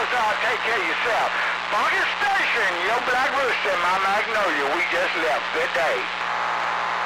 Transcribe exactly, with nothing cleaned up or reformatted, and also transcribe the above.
uh, take care of yourself. Funky Station, your Black Rooster, my Magnolia. We just left. Good day.